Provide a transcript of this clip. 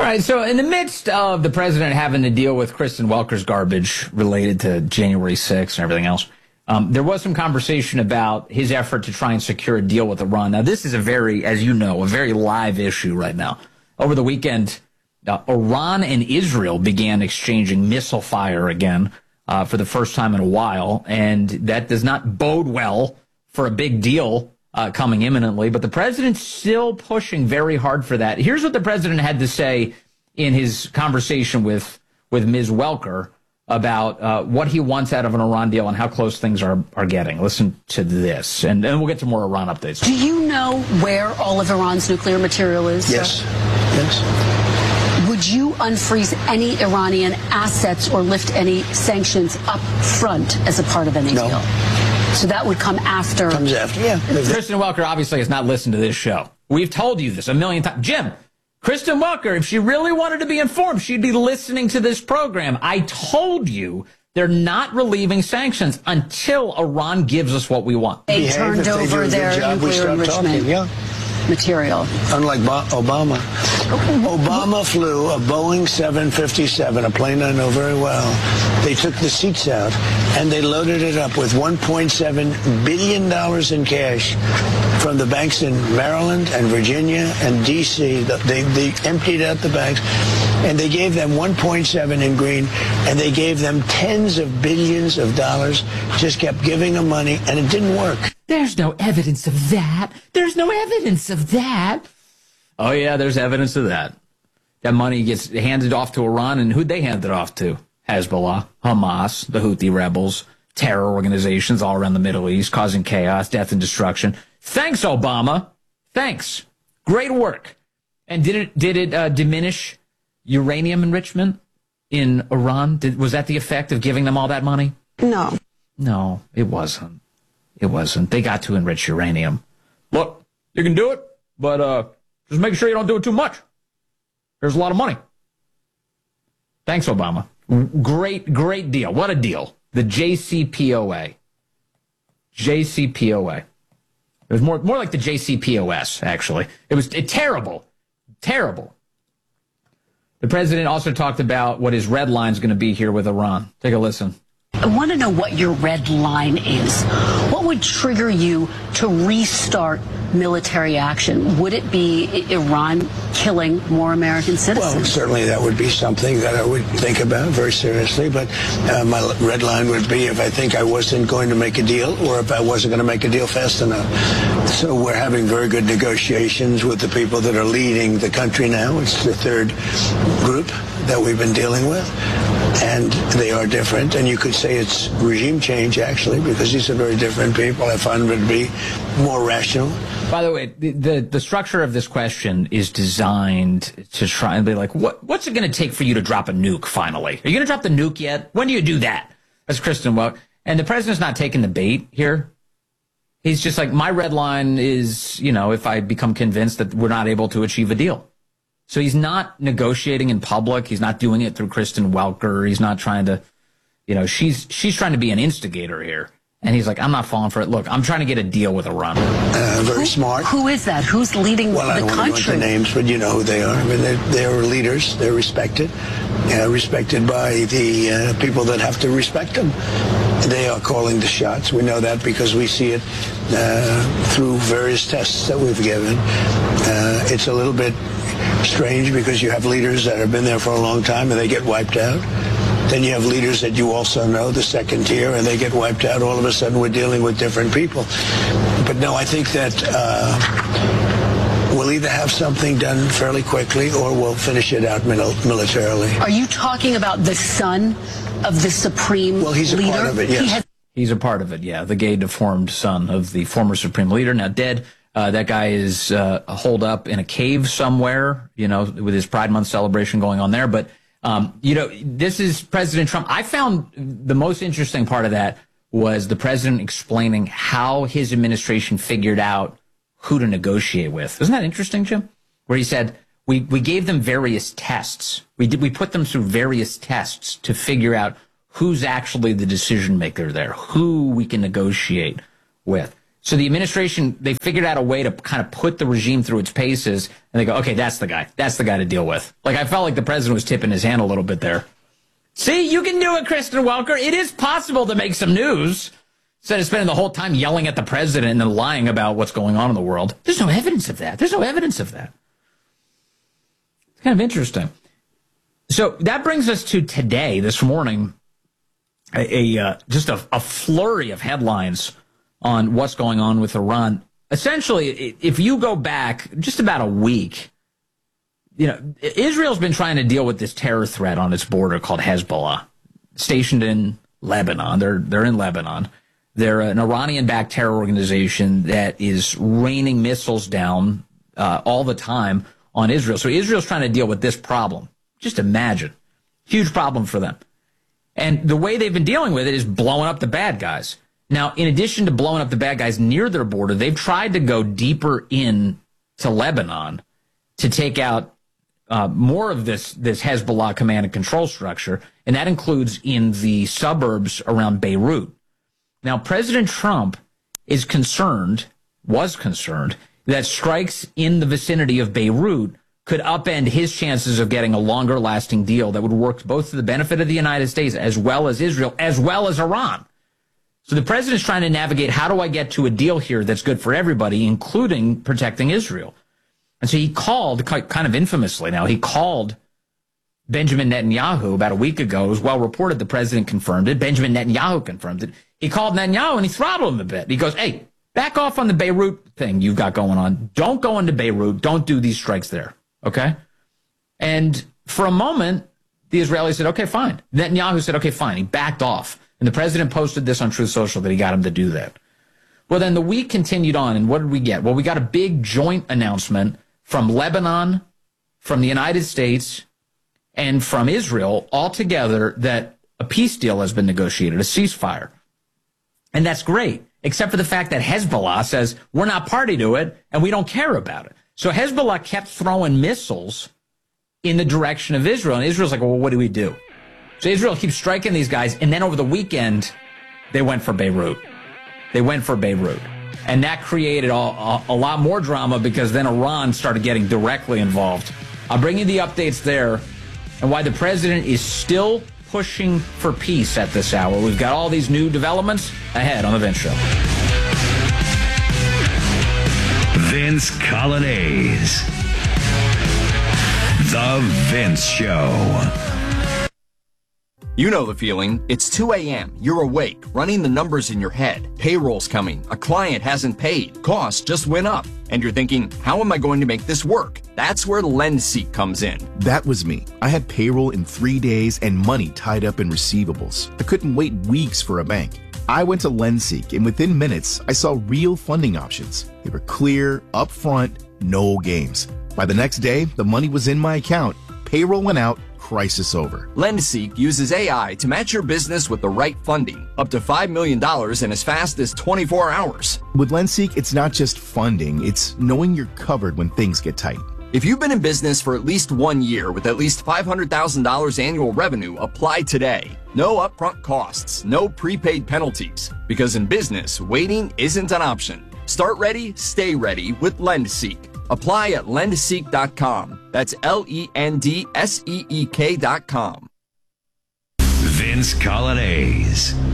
right, so in the midst of the president having to deal with Kristen Welker's garbage related to January 6th and everything else, there was some conversation about his effort to try and secure a deal with Iran. Now, this is a very, as you know, a very live issue right now. Over the weekend, Iran and Israel began exchanging missile fire again for the first time in a while, and that does not bode well for a big deal coming imminently, but the president's still pushing very hard for that. Here's what the president had to say in his conversation with Ms. Welker about what he wants out of an Iran deal and how close things are getting. Listen to this, and then we'll get to more Iran updates. Do you know where all of Iran's nuclear material is? Yes. Yes. Would you unfreeze any Iranian assets or lift any sanctions up front as a part of any deal? So that would come after. Comes after, yeah. Kristen Welker obviously has not listened to this show. We've told you this a million times. Jim, Kristen Welker, if she really wanted to be informed, she'd be listening to this program. I told you they're not relieving sanctions until Iran gives us what we want. They turned over their nuclear enrichment material. Unlike Obama. Obama flew a Boeing 757, a plane I know very well. They took the seats out and they loaded it up with $1.7 billion in cash from the banks in Maryland and Virginia and D.C. They emptied out the banks and they gave them 1.7 in green, and they gave them tens of billions of dollars, just kept giving them money, and it didn't work. There's no evidence of that. There's no evidence of that. Oh, yeah, there's evidence of that. That money gets handed off to Iran, and who'd they hand it off to? Hezbollah, Hamas, the Houthi rebels, terror organizations all around the Middle East, causing chaos, death, and destruction. Thanks, Obama. Thanks. Great work. And did it diminish uranium enrichment in Iran? Was that the effect of giving them all that money? No. No, it wasn't. It wasn't. They got to enrich uranium. Look, you can do it, but just make sure you don't do it too much. There's a lot of money. Thanks, Obama. Great deal. What a deal. The JCPOA. JCPOA. It was more like the JCPOS, actually. It was terrible. Terrible. The president also talked about what his red line is going to be here with Iran. Take a listen. I want to know what your red line is. What would trigger you to restart military action? Would it be Iran killing more American citizens? Well, certainly that would be something that I would think about very seriously. But my red line would be if I think I wasn't going to make a deal or if I wasn't going to make a deal fast enough. So we're having very good negotiations with the people that are leading the country now. It's the third group that we've been dealing with. And they are different. And you could say it's regime change, actually, because these are very different people. I find them to be more rational. By the way, the structure of this question is designed to try and be like, what's it going to take for you to drop a nuke finally? Are you going to drop the nuke yet? When do you do that? That's Kristen Welker. And the president's not taking the bait here. He's just like, my red line is, if I become convinced that we're not able to achieve a deal. So he's not negotiating in public. He's not doing it through Kristen Welker. He's not trying to, she's trying to be an instigator here. And he's like, I'm not falling for it. Look, I'm trying to get a deal with Iran. Very smart. Who is that? Who's leading the country? Well, I don't want to go into names, but you know who they are. I mean, they're leaders. They're respected. Respected by the people that have to respect them. They are calling the shots. We know that because we see it through various tests that we've given. It's a little bit strange because you have leaders that have been there for a long time and they get wiped out. Then you have leaders that you also know, the second tier, and they get wiped out. All of a sudden we're dealing with different people. But no, I think that we'll either have something done fairly quickly or we'll finish it out militarily. Are you talking about the son of the supreme leader? Well, he's a part of it, yes. He's a part of it, yeah. The gay, deformed son of the former supreme leader, now dead. That guy is holed up in a cave somewhere, with his Pride Month celebration going on there. But, this is President Trump. I found the most interesting part of that was the president explaining how his administration figured out who to negotiate with. Isn't that interesting, Jim? Where he said, we gave them various tests. We put them through various tests to figure out who's actually the decision maker there, who we can negotiate with. So the administration, they figured out a way to kind of put the regime through its paces, and they go, okay, that's the guy. That's the guy to deal with. Like, I felt like the president was tipping his hand a little bit there. See, you can do it, Kristen Welker. It is possible to make some news instead of spending the whole time yelling at the president and then lying about what's going on in the world. There's no evidence of that. There's no evidence of that. It's kind of interesting. So that brings us to today, this morning, just a flurry of headlines on what's going on with Iran. Essentially, if you go back just about a week, Israel's been trying to deal with this terror threat on its border called Hezbollah, stationed in Lebanon. They're in Lebanon. They're an Iranian-backed terror organization that is raining missiles down all the time on Israel. So Israel's trying to deal with this problem. Just imagine. Huge problem for them. And the way they've been dealing with it is blowing up the bad guys. Now, in addition to blowing up the bad guys near their border, they've tried to go deeper in to Lebanon to take out more of this Hezbollah command and control structure, and that includes in the suburbs around Beirut. Now, President Trump was concerned that strikes in the vicinity of Beirut could upend his chances of getting a longer-lasting deal that would work both to the benefit of the United States as well as Israel, as well as Iran. So the president's trying to navigate, how do I get to a deal here that's good for everybody, including protecting Israel? And so he called, kind of infamously now, he called Benjamin Netanyahu about a week ago. It was well reported. The president confirmed it. Benjamin Netanyahu confirmed it. He called Netanyahu and he throttled him a bit. He goes, hey, back off on the Beirut thing you've got going on. Don't go into Beirut. Don't do these strikes there. Okay? And for a moment, the Israelis said, okay, fine. Netanyahu said, okay, fine. He backed off. And the president posted this on Truth Social that he got him to do that. Well, then the week continued on, and what did we get? Well, we got a big joint announcement from Lebanon, from the United States, and from Israel all together that a peace deal has been negotiated, a ceasefire. And that's great, except for the fact that Hezbollah says we're not party to it and we don't care about it. So Hezbollah kept throwing missiles in the direction of Israel, and Israel's like, well, what do we do? So Israel keeps striking these guys, and then over the weekend, they went for Beirut. And that created a lot more drama because then Iran started getting directly involved. I'll bring you the updates there and why the president is still pushing for peace at this hour. We've got all these new developments ahead on The Vince Show. Vince Coglianese. The Vince Show. You know the feeling. It's 2 a.m. You're awake, running the numbers in your head. Payroll's coming. A client hasn't paid. Costs just went up. And you're thinking, how am I going to make this work? That's where LendSeek comes in. That was me. I had payroll in 3 days and money tied up in receivables. I couldn't wait weeks for a bank. I went to LendSeek, and within minutes, I saw real funding options. They were clear, upfront, no games. By the next day, the money was in my account. Payroll went out. Crisis over. LendSeek uses AI to match your business with the right funding, up to $5 million in as fast as 24 hours. With LendSeek, it's not just funding, it's knowing you're covered when things get tight. If you've been in business for at least 1 year with at least $500,000 annual revenue, apply today. No upfront costs, no prepaid penalties. Because in business, waiting isn't an option. Start ready, stay ready with LendSeek. Apply at lendseek.com. That's LENDSEEK.com. Vince Coglianese.